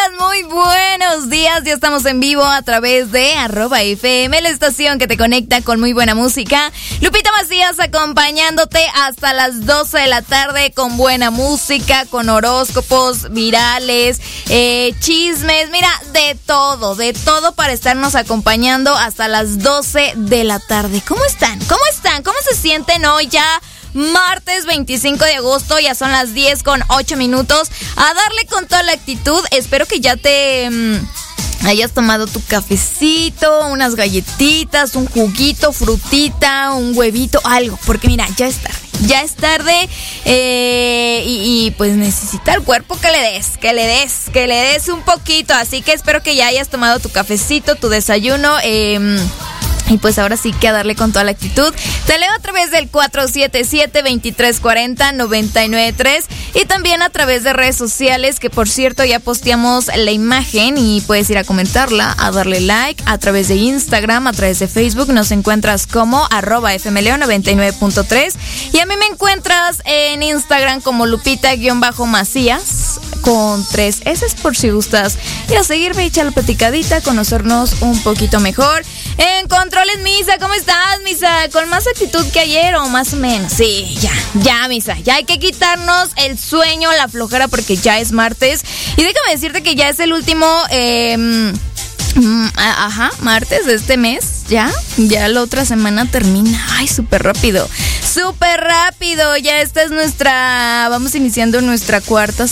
muy buenos días. Ya estamos en vivo a través de @FM, la estación que te conecta con muy buena música. Lupita Macías acompañándote hasta las 12 de la tarde con buena música, con horóscopos virales, chismes, mira, de todo para estarnos acompañando hasta las 12 de la tarde. ¿Cómo están? ¿Cómo se sienten hoy ya? Martes 25 de agosto, ya son las 10:08. A darle con toda la actitud. Espero que ya te hayas tomado tu cafecito, unas galletitas, un juguito, frutita, un huevito, algo. Porque mira, ya es tarde. Ya es tarde y pues necesita el cuerpo que le des un poquito. Así que espero que ya hayas tomado tu cafecito, tu desayuno. Y pues ahora sí que a darle con toda la actitud. Te leo a través del 477-2340-993 y también a través de redes sociales, que por cierto ya posteamos la imagen y puedes ir a comentarla, a darle like a través de Instagram, a través de Facebook. Nos encuentras como @FMLeo99.3 y a mí me encuentras en Instagram como Lupita-Macías con 3 S por si gustas ir a seguirme, echar la platicadita, conocernos un poquito mejor. En controles, Misa, ¿cómo estás, Misa? ¿Con más actitud que ayer o más o menos? Sí, ya, Misa, ya hay que quitarnos el sueño, la flojera, porque ya es martes. Y déjame decirte que ya es el último, martes de este mes. Ya la otra semana termina. Ay, súper rápido. Ya esta es vamos iniciando nuestra cuarta